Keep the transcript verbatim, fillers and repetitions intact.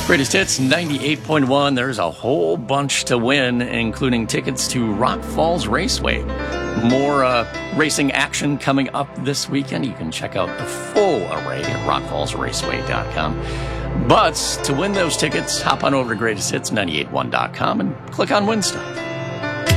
Greatest Hits ninety-eight point one. There's a whole bunch to win, including tickets to Rock Falls Raceway. More uh, racing action coming up this weekend. You can check out the full array at rock falls raceway dot com. But to win those tickets, hop on over to greatest hits nine eight one dot com and click on Win Stuff.